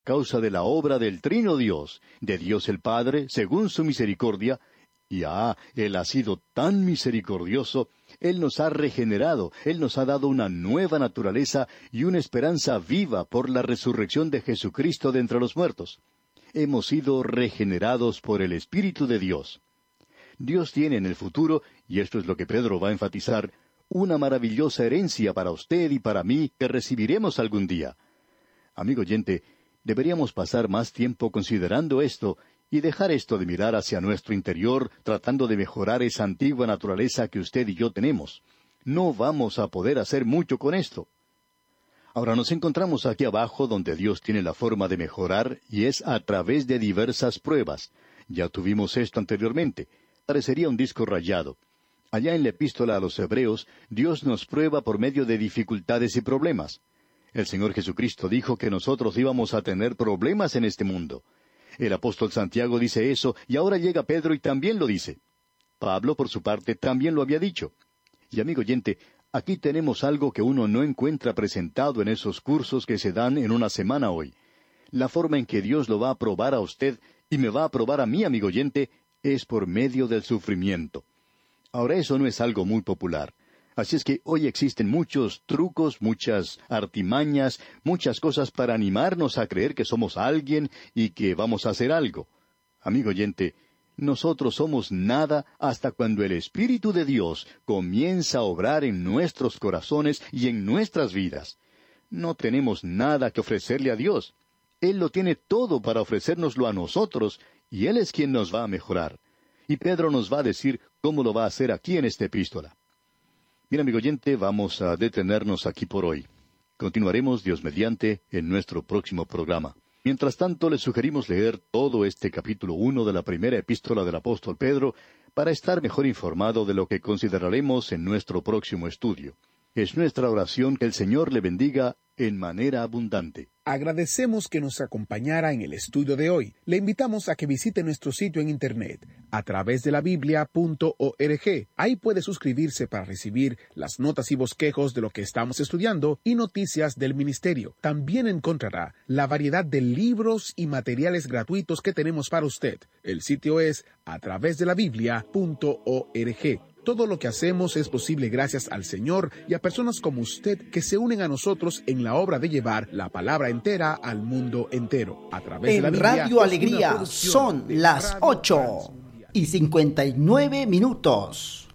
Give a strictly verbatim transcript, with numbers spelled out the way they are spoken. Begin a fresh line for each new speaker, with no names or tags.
causa de la obra del Trino Dios, de Dios el Padre, según su misericordia, y ah, Él ha sido tan misericordioso, Él nos ha regenerado, Él nos ha dado una nueva naturaleza y una esperanza viva por la resurrección de Jesucristo de entre los muertos. Hemos sido regenerados por el Espíritu de Dios. Dios tiene en el futuro, y esto es lo que Pedro va a enfatizar, una maravillosa herencia para usted y para mí que recibiremos algún día. Amigo oyente, deberíamos pasar más tiempo considerando esto y dejar esto de mirar hacia nuestro interior tratando de mejorar esa antigua naturaleza que usted y yo tenemos. No vamos a poder hacer mucho con esto. Ahora nos encontramos aquí abajo donde Dios tiene la forma de mejorar y es a través de diversas pruebas. Ya tuvimos esto anteriormente. Parecería un disco rayado. Allá en la epístola a los Hebreos, Dios nos prueba por medio de dificultades y problemas. El Señor Jesucristo dijo que nosotros íbamos a tener problemas en este mundo. El apóstol Santiago dice eso, y ahora llega Pedro y también lo dice. Pablo, por su parte, también lo había dicho. Y amigo oyente, aquí tenemos algo que uno no encuentra presentado en esos cursos que se dan en una semana hoy. La forma en que Dios lo va a probar a usted, y me va a probar a mí, amigo oyente, es por medio del sufrimiento. Ahora eso no es algo muy popular. Así es que hoy existen muchos trucos, muchas artimañas, muchas cosas para animarnos a creer que somos alguien y que vamos a hacer algo. Amigo oyente, nosotros somos nada hasta cuando el Espíritu de Dios comienza a obrar en nuestros corazones y en nuestras vidas. No tenemos nada que ofrecerle a Dios. Él lo tiene todo para ofrecérnoslo a nosotros, y Él es quien nos va a mejorar. Y Pedro nos va a decir cómo lo va a hacer aquí en esta epístola. Bien, amigo oyente, vamos a detenernos aquí por hoy. Continuaremos, Dios mediante, en nuestro próximo programa. Mientras tanto, les sugerimos leer todo este capítulo uno de la primera epístola del apóstol Pedro para estar mejor informado de lo que consideraremos en nuestro próximo estudio. Es nuestra oración que el Señor le bendiga en manera abundante.
Agradecemos que nos acompañara en el estudio de hoy. Le invitamos a que visite nuestro sitio en internet a través de la biblia punto org. Ahí puede suscribirse para recibir las notas y bosquejos de lo que estamos estudiando y noticias del ministerio. También encontrará la variedad de libros y materiales gratuitos que tenemos para usted. El sitio es a través de la biblia punto org. Todo lo que hacemos es posible gracias al Señor y a personas como usted que se unen a nosotros en la obra de llevar la palabra entera al mundo entero. A través
en
de la Biblia,
Radio Alegría son las ocho y cincuenta y nueve minutos.